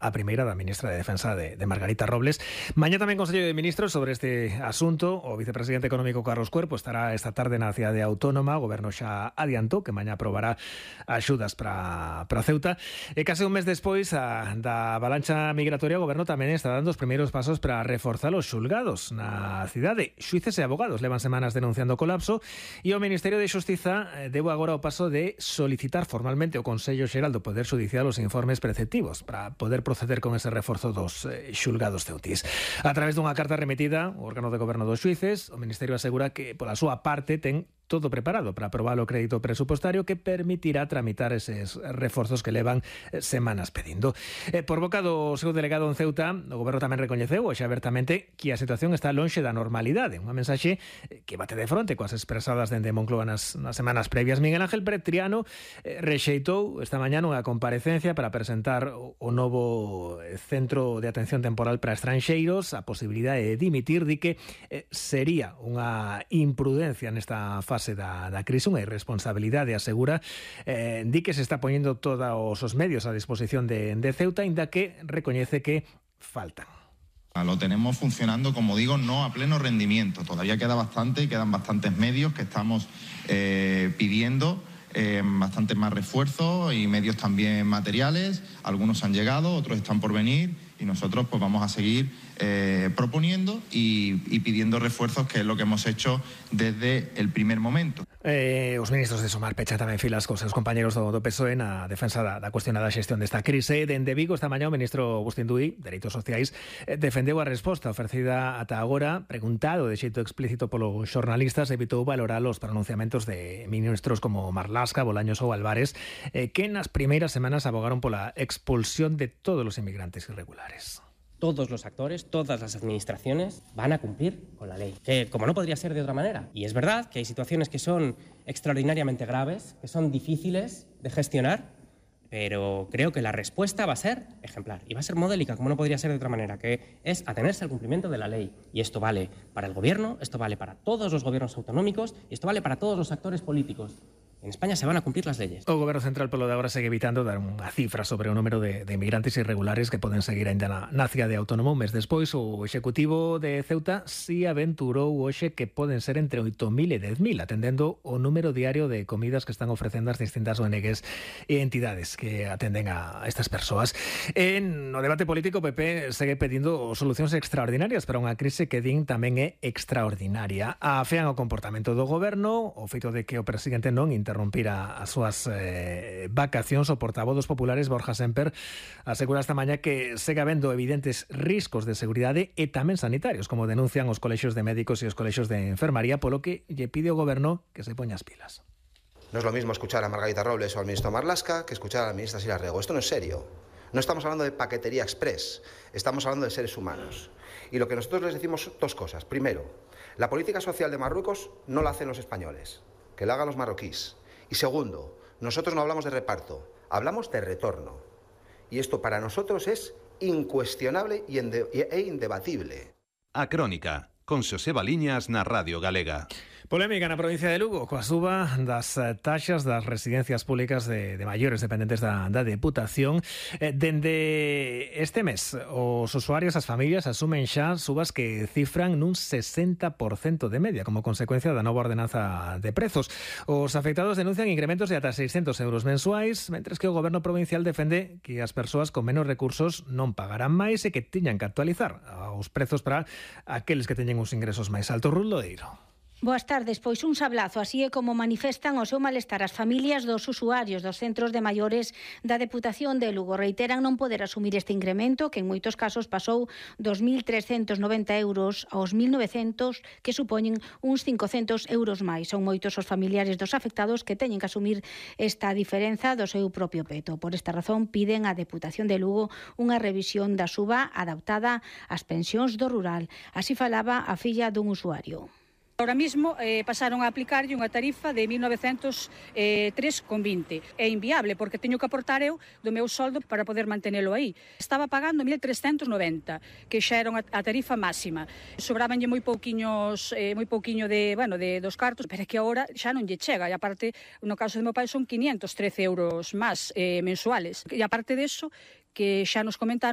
a primeira da ministra de Defensa de Margarita Robles. Mañá tamén Consello de Ministros sobre este asunto. O vicepresidente económico Carlos Cuerpo estará esta tarde na cidade autónoma. O goberno xa adiantou que mañá aprobará axudas para Ceuta. E case un mes despois da avalancha migratoria, o goberno tamén está dando os primeiros pasos para reforzar os xulgados na cidade. Xuíces e abogados levan semanas denunciando o colapso e o Ministerio de Xustiza deu agora o paso de solicitar formalmente ao Consello Xeral do Poder Judicial os informes preceptivos para poder proceder con ese reforzo dos xulgados ceutís. A través dunha carta remitida ao órgano de goberno dos xuíces, o Ministerio asegura que pola súa parte ten todo preparado para aprobar o crédito presupostario que permitirá tramitar eses reforzos que levan semanas pedindo. Por boca do seu delegado en Ceuta, o goberno tamén recoñeceu hoxe abertamente que a situación está lonxe da normalidade. Unha mensaxe que bate de fronte coas expresadas dende Moncloa nas semanas previas. Miguel Ángel Pérez Triano rexeitou esta mañá unha comparecencia para presentar o novo Centro de Atención Temporal para Estranxeiros, a posibilidade de dimitir, di que sería unha imprudencia nesta fase da crise, unha irresponsabilidade, asegura, di que se está poñendo todos os medios a disposición de Ceuta, inda que recoñece que faltan. Lo tenemos funcionando, como digo, no a pleno rendimiento. Todavía queda bastante y quedan bastantes medios que estamos pidiendo, bastantes más refuerzos y medios también materiales. Algunos han llegado, otros están por venir y nosotros pues vamos a seguir proponiendo y pidiendo refuerzos, que es lo que hemos hecho desde el primer momento. Os ministros de Sumar pechan tamén filas cos seus compañeros do PSOE na defensa da cuestionada xestión desta crise. Dende Vigo esta mañá o ministro Agustín Duí, Dereitos Sociais, defendeu a resposta ofrecida ata agora, preguntado de xeito explícito polos xornalistas, evitou valorar os pronunciamentos de ministros como Marlaska, Bolaños ou Álvarez, que nas primeiras semanas abogaron pola expulsión de todos os inmigrantes irregulares. Todos los actores, todas las administraciones van a cumplir con la ley, que como no podría ser de otra manera. Y es verdad que hay situaciones que son extraordinariamente graves, que son difíciles de gestionar, pero creo que la respuesta va a ser ejemplar y va a ser modélica, como no podría ser de otra manera, que es atenerse al cumplimiento de la ley. Y esto vale para el gobierno, esto vale para todos los gobiernos autonómicos y esto vale para todos los actores políticos. En España se van a cumplir las leyes. O Goberno Central polo de agora segue evitando dar unha cifra sobre o número de inmigrantes irregulares que poden seguir ainda na cidade autónoma. Un mes despois, o Executivo de Ceuta si aventurou hoxe que poden ser entre 8.000 e 10.000, atendendo o número diario de comidas que están ofrecendo as distintas ONGs e entidades que atenden a estas persoas. No debate político, o PP segue pedindo solucións extraordinarias para unha crise que din tamén é extraordinaria. Afean o comportamento do Goberno, o feito de que o presidente non interrompira as súas vacacións. O portavoz dos populares, Borja Semper, asegura esta mañá que segue habendo evidentes riscos de seguridade e tamén sanitarios, como denuncian os colexios de médicos e os colexios de enfermaría, polo que lle pide ao Goberno que se poña as pilas. No es lo mismo escuchar a Margarita Robles o al ministro Marlaska que escuchar a la ministra Sira Rego. Esto no es serio. No estamos hablando de paquetería express, estamos hablando de seres humanos. Y lo que nosotros les decimos, dos cosas. Primero, la política social de Marruecos no la hacen los españoles, que la hagan los marroquíes. Y segundo, nosotros no hablamos de reparto, hablamos de retorno. Y esto para nosotros es incuestionable e indebatible. A Crónica, con Xoseba Liñas na Radio Galega. Polémica na provincia de Lugo coa suba das taxas das residencias públicas de maiores dependentes da Deputación. Dende este mes, os usuarios, as familias, asumen xa subas que cifran nun 60% de media como consecuencia da nova ordenanza de prezos. Os afectados denuncian incrementos de ata 600 euros mensuais, mentres que o goberno provincial defende que as persoas con menos recursos non pagarán máis e que tiñan que actualizar os prezos para aqueles que teñen uns ingresos máis altos. Ruth Lodeiro. Boas tardes, pois un sablazo, así é como manifestan o seu malestar as familias dos usuarios dos centros de maiores da Deputación de Lugo. Reiteran non poder asumir este incremento, que en moitos casos pasou dos 1.390 euros aos 1.900, que supoñen uns 500 euros máis. Son moitos os familiares dos afectados que teñen que asumir esta diferenza do seu propio peto. Por esta razón, piden á Deputación de Lugo unha revisión da suba adaptada ás pensións do rural. Así falaba a filla dun usuario. Ahora mismo pasaron a aplicarlle unha tarifa de 1.903,20. É inviable porque teño que aportar eu do meu soldo para poder mantenelo aí. Estaba pagando 1.390, que xa era a tarifa máxima. Sobrabanlle moi pouquiño dos cartos, pero é que agora xa non lle chega. E aparte, no caso do meu pai son 513 euros máis mensuales. E aparte deso, que xa nos comentaron